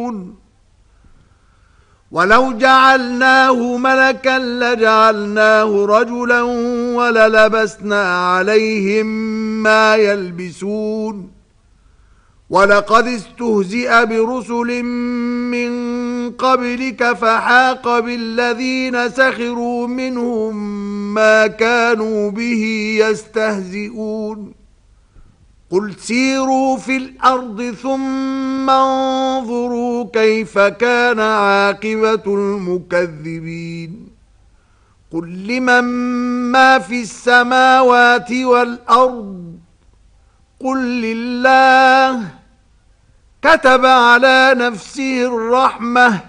يستهزئون ولو جعلناه ملكا لجعلناه رجلا وللبسنا عليهم ما يلبسون ولقد استهزئ برسل من قبلك فحاق بالذين سخروا منهم ما كانوا به يستهزئون قل سيروا في الأرض ثم انظروا كيف كان عاقبة المكذبين قل لمن ما في السماوات والأرض قل لله كتب على نفسه الرحمة